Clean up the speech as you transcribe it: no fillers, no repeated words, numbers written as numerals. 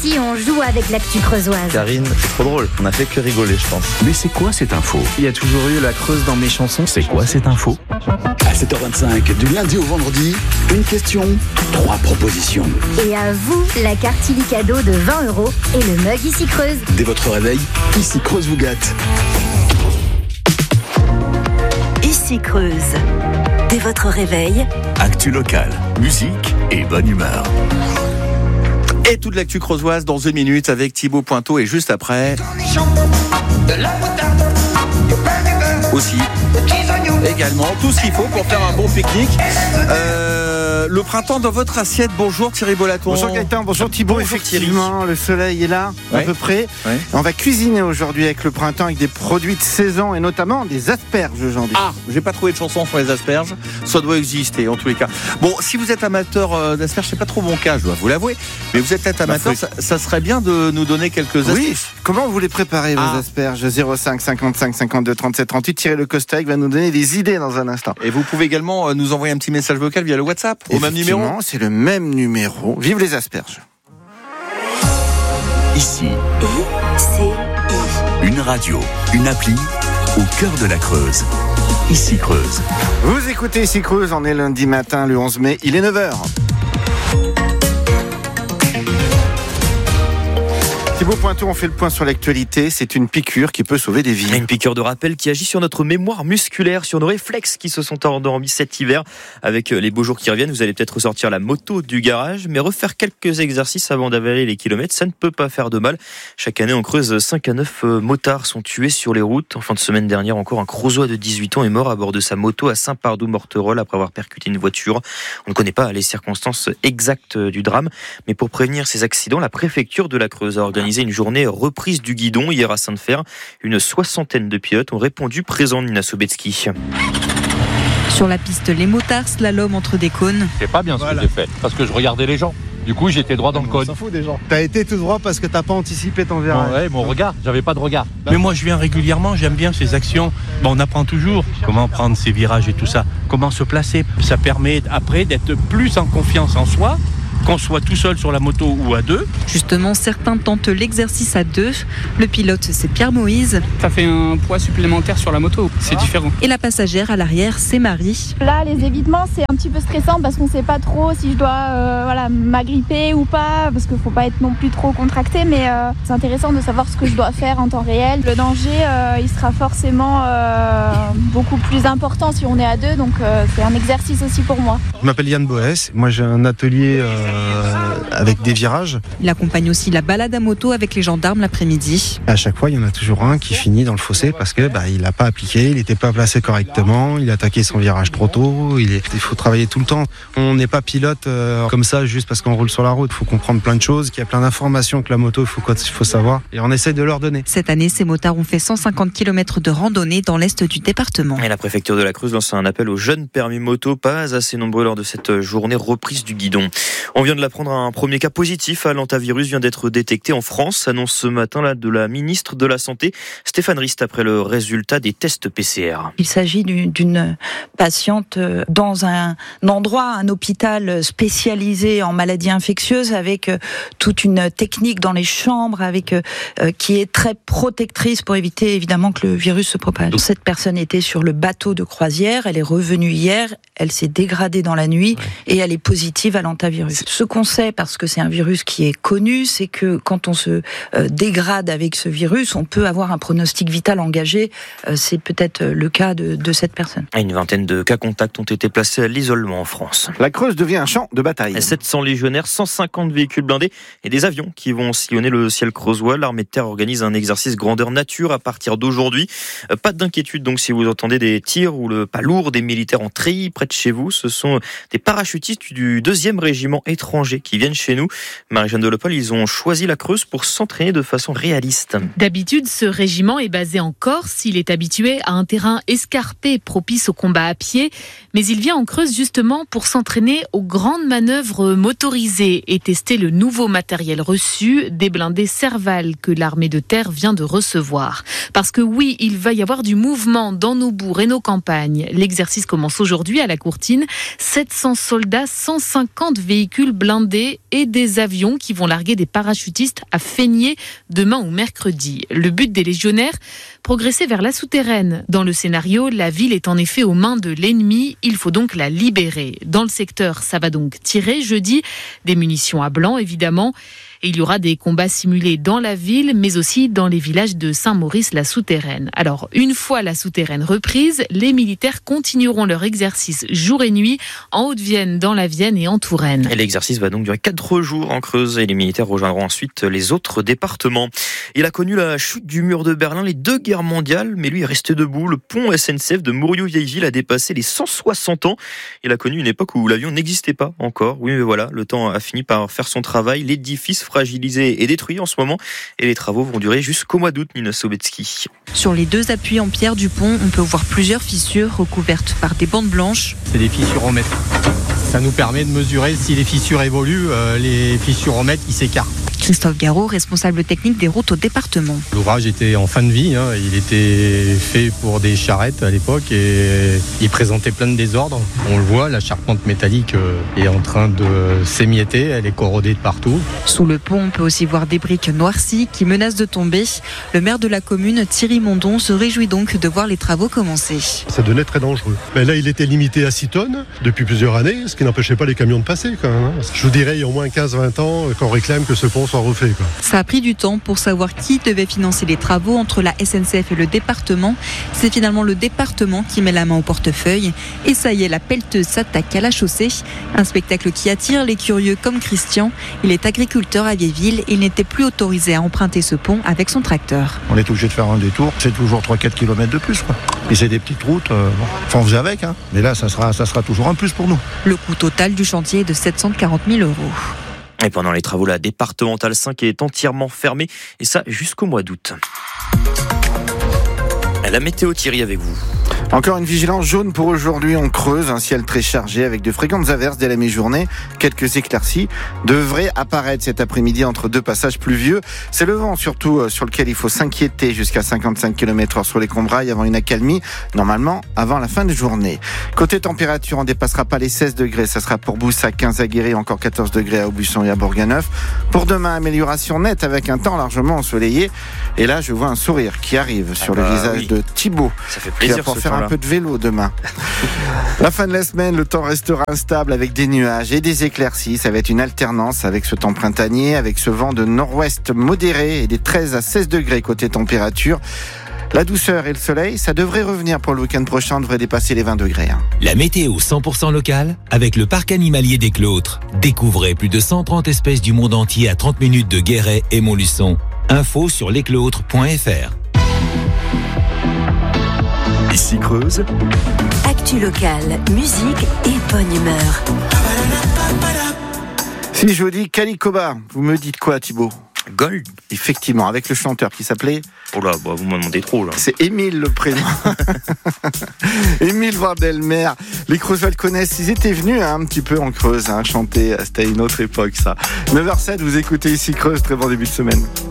ici, on joue avec l'actu creusoise. Karine, c'est trop drôle. On a fait que rigoler, je pense. Mais c'est quoi cette info ? Il y a toujours eu la Creuse dans mes chansons. C'est quoi cette info ? À 7h25, du lundi au vendredi, une question, 3 propositions. Et à vous, la carte Illy cadeau de 20 € et le mug Ici Creuse. Dès votre réveil, Ici Creuse vous gâte. Ici Creuse. Dès votre réveil, Actu locale, musique et bonne humeur. Et toute l'actu creusoise dans 1 minute avec Thibaut Pointeau et juste après... Aussi, également, tout ce qu'il faut pour faire un bon pique-nique. Le printemps dans votre assiette. Bonjour Thierry Bolaton. Bonjour Gaëtan, bonjour Thibaut. Effectivement, le soleil est là, à peu près. Ouais. On va cuisiner aujourd'hui avec le printemps, avec des produits de saison et notamment des asperges aujourd'hui. Ah, j'ai pas trouvé de chanson sur les asperges. Ça doit exister en tous les cas. Bon, si vous êtes amateur d'asperges, c'est pas trop mon cas, je dois vous l'avouer. Mais vous êtes peut-être amateur, ça serait bien de nous donner quelques astuces. Oui, comment vous les préparez vos asperges ? 05 55 52 37 38. Thierry Le Costac va nous donner des idées dans un instant. Et vous pouvez également nous envoyer un petit message vocal via le WhatsApp au même numéro. C'est le même numéro. Vive les asperges. Ici, ICI. une radio, une appli au cœur de la Creuse. Ici Creuse. Vous écoutez Ici Creuse, on est lundi matin, le 11 mai, il est 9h. Thibaut Pointeau, on fait le point sur l'actualité. C'est une piqûre qui peut sauver des vies. Une piqûre de rappel qui agit sur notre mémoire musculaire, sur nos réflexes qui se sont endormis cet hiver. Avec les beaux jours qui reviennent, vous allez peut-être ressortir la moto du garage, mais refaire quelques exercices avant d'avaler les kilomètres, ça ne peut pas faire de mal. Chaque année, en Creuse, 5 à 9 motards sont tués sur les routes. En fin de semaine dernière, encore un Creusois de 18 ans est mort à bord de sa moto à Saint-Pardoux-Morterolle après avoir percuté une voiture. On ne connaît pas les circonstances exactes du drame, mais pour prévenir ces accidents, la préfecture de la Creuse a organisé une journée reprise du guidon hier à Sainte-Fer. Une 60aine de pilotes ont répondu présents, Nina Sobetsky. Sur la piste, les motards slalom entre des cônes. C'est pas bien ce que j'ai fait, parce que je regardais les gens. Du coup, j'étais droit dans le cône. On s'en fout des gens. T'as été tout droit parce que t'as pas anticipé ton virage. Ouais, mon regard, j'avais pas de regard. Mais moi, je viens régulièrement, j'aime bien ces actions. On apprend toujours comment prendre ses virages et tout ça, comment se placer. Ça permet après d'être plus en confiance en soi, qu'on soit tout seul sur la moto ou à deux. Justement, certains tentent l'exercice à deux. Le pilote, c'est Pierre Moïse. Ça fait un poids supplémentaire sur la moto, c'est différent. Et la passagère à l'arrière, c'est Marie. Là, les évitements, c'est un petit peu stressant parce qu'on sait pas trop si je dois m'agripper ou pas, parce qu'il faut pas être non plus trop contracté, mais c'est intéressant de savoir ce que je dois faire en temps réel. Le danger, il sera forcément beaucoup plus important si on est à deux, donc c'est un exercice aussi pour moi. Je m'appelle Yann Boès, moi j'ai un atelier avec des virages. Il accompagne aussi la balade à moto avec les gendarmes l'après-midi. À chaque fois, il y en a toujours un qui finit dans le fossé parce que il n'a pas appliqué, il n'était pas placé correctement, il a attaqué son virage trop tôt. Il faut travailler tout le temps. On n'est pas pilote comme ça juste parce qu'on roule sur la route. Il faut comprendre plein de choses, qu'il y a plein d'informations que la moto, il faut savoir. Et on essaie de leur donner. Cette année, ces motards ont fait 150 km de randonnée dans l'est du département. Et la préfecture de la Creuse lance un appel aux jeunes permis moto, pas assez nombreux lors de cette journée reprise du guidon. On vient de l'apprendre, un premier cas positif à l'hantavirus vient d'être détecté en France, annonce ce matin de la ministre de la Santé, Stéphane Rist, après le résultat des tests PCR. Il s'agit d'une patiente dans un endroit, un hôpital spécialisé en maladies infectieuses, avec toute une technique dans les chambres, qui est très protectrice pour éviter évidemment que le virus se propage. Cette personne était sur le bateau de croisière, elle est revenue hier, elle s'est dégradée dans la nuit et elle est positive à l'hantavirus. Ce qu'on sait, parce que c'est un virus qui est connu, c'est que quand on se dégrade avec ce virus, on peut avoir un pronostic vital engagé. C'est peut-être le cas de cette personne. Une vingtaine de cas contacts ont été placés à l'isolement en France. La Creuse devient un champ de bataille. 700 légionnaires, 150 véhicules blindés et des avions qui vont sillonner le ciel creusois. L'armée de terre organise un exercice grandeur nature à partir d'aujourd'hui. Pas d'inquiétude donc si vous entendez des tirs ou le pas lourd des militaires en treillis près de chez vous. Ce sont des parachutistes du 2e régiment étranger qui viennent chez nous. Marie-Jeanne Delopol, ils ont choisi la Creuse pour s'entraîner de façon réaliste. D'habitude, ce régiment est basé en Corse. Il est habitué à un terrain escarpé propice au combat à pied. Mais il vient en Creuse justement pour s'entraîner aux grandes manœuvres motorisées et tester le nouveau matériel reçu, des blindés Serval que l'armée de terre vient de recevoir. Parce que oui, il va y avoir du mouvement dans nos bourgs et nos campagnes. L'exercice commence aujourd'hui à la Courtine. 700 soldats, 150 véhicules blindés blindés et des avions qui vont larguer des parachutistes à Feigné demain ou mercredi. Le but des légionnaires, progresser vers la souterraine. Dans le scénario, la ville est en effet aux mains de l'ennemi, il faut donc la libérer. Dans le secteur, ça va donc tirer jeudi, des munitions à blanc évidemment. Et il y aura des combats simulés dans la ville, mais aussi dans les villages de Saint-Maurice-la-Souterraine. Alors, une fois la souterraine reprise, les militaires continueront leur exercice jour et nuit en Haute-Vienne, dans la Vienne et en Touraine. Et l'exercice va donc durer 4 jours en Creuse et les militaires rejoindront ensuite les autres départements. Il a connu la chute du mur de Berlin, les 2 guerres mondiales, mais lui est resté debout. Le pont SNCF de Mouriou-Vieilleville a dépassé les 160 ans. Il a connu une époque où l'avion n'existait pas encore. Oui, mais voilà, le temps a fini par faire son travail. L'édifice fragilisé et détruit en ce moment et les travaux vont durer jusqu'au mois d'août. Nina Sobetsky. Sur les 2 appuis en pierre du pont, on peut voir plusieurs fissures recouvertes par des bandes blanches. C'est des fissuromètres. Ça nous permet de mesurer si les fissures évoluent, les fissuromètres qui s'écartent. Christophe Garot, responsable technique des routes au département. L'ouvrage était en fin de vie, il était fait pour des charrettes à l'époque et il présentait plein de désordres. On le voit, la charpente métallique est en train de s'émietter, elle est corrodée de partout. Sous le pont, on peut aussi voir des briques noircies qui menacent de tomber. Le maire de la commune, Thierry Mondon, se réjouit donc de voir les travaux commencer. Ça devenait très dangereux. Mais là, il était limité à 6 tonnes depuis plusieurs années, ce qui n'empêchait pas les camions de passer quand même. Je vous dirais, il y a au moins 15-20 ans qu'on réclame que ce pont soit refait. Ça a pris du temps pour savoir qui devait financer les travaux entre la SNCF et le département. C'est finalement le département qui met la main au portefeuille. Et ça y est, la pelleteuse s'attaque à la chaussée. Un spectacle qui attire les curieux comme Christian. Il est agriculteur à Vieilleville et il n'était plus autorisé à emprunter ce pont avec son tracteur. On est obligé de faire un détour. C'est toujours 3-4 km de plus. Et c'est des petites routes. Enfin, on faisait avec. Mais là, ça sera toujours un plus pour nous. Le coût total du chantier est de 740 000 €. Et pendant les travaux, la départementale 5 est entièrement fermée, et ça jusqu'au mois d'août. La météo, Thierry, avec vous. Encore une vigilance jaune pour aujourd'hui en Creuse, un ciel très chargé avec de fréquentes averses dès la mi-journée. Quelques éclaircies devraient apparaître cet après-midi entre 2 passages pluvieux. C'est le vent surtout sur lequel il faut s'inquiéter jusqu'à 55 km/h sur les Combrailles avant une accalmie, normalement avant la fin de journée. Côté température, on ne dépassera pas les 16 degrés. Ça sera pour Boussac, 15 à Guéret, encore 14 degrés à Aubusson et à Bourganeuf. Pour demain, amélioration nette avec un temps largement ensoleillé. Et là, je vois un sourire qui arrive sur le visage de Thibaut. Ça fait plaisir pour ce faire temps-là. un peu de vélo demain. La fin de la semaine, le temps restera instable avec des nuages et des éclaircies. Ça va être une alternance avec ce temps printanier, avec ce vent de nord-ouest modéré et des 13 à 16 degrés côté température. La douceur et le soleil, ça devrait revenir pour le week-end prochain, on devrait dépasser les 20 degrés. La météo 100% locale avec le parc animalier des Clôtres. Découvrez plus de 130 espèces du monde entier à 30 minutes de Guéret et Montluçon. Info sur lesclôtres.fr. Ici Creuse. Actu locale, musique et bonne humeur. Si je vous dis Calicoba, vous me dites quoi, Thibaut? Gold. Effectivement, avec le chanteur qui s'appelait... Oh là, vous m'en demandez trop là. C'est Émile le prénom. Émile Wardelmer. Les Creusois le connaissent. Ils étaient venus un petit peu en Creuse chanter. C'était une autre époque ça. 9h07, vous écoutez Ici Creuse. Très bon début de semaine.